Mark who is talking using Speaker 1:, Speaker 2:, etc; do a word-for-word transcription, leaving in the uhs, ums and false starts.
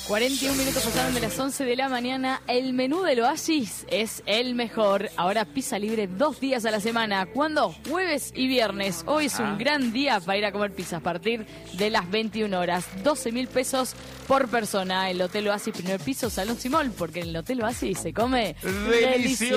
Speaker 1: cuarenta y un minutos pasaron de las once de la mañana. El menú del Oasis es el mejor. Ahora pizza libre dos días a la semana. ¿Cuándo? Jueves y viernes. Hoy es un gran día para ir a comer pizza a partir de las veintiuna horas. doce mil pesos por persona. El Hotel Oasis, primer piso, Salón Simón, porque en el Hotel Oasis se come
Speaker 2: delicioso.